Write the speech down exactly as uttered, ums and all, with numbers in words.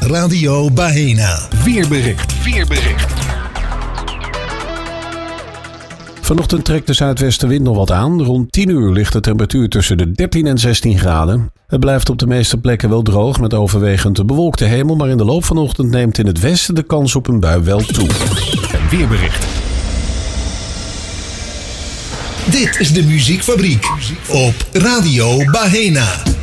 Radio Baena. Weerbericht. Weerbericht. Vanochtend trekt de zuidwestenwind nog wat aan. Rond tien uur ligt de temperatuur tussen de dertien en zestien graden. Het blijft op de meeste plekken wel droog met overwegend bewolkte hemel, maar in de loop van de ochtend neemt in het westen de kans op een bui wel toe. En weerbericht. Dit is de Muziekfabriek op Radio Baena.